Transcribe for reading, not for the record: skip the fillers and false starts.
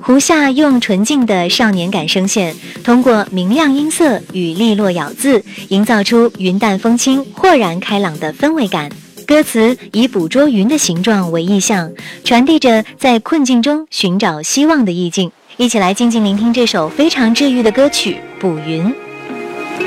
胡夏用纯净的少年感声线，通过明亮音色与利落咬字，营造出云淡风轻、豁然开朗的氛围感。歌词以捕捉云的形状为意象，传递着在困境中寻找希望的意境。一起来静静聆听这首非常治愈的歌曲《捕云》。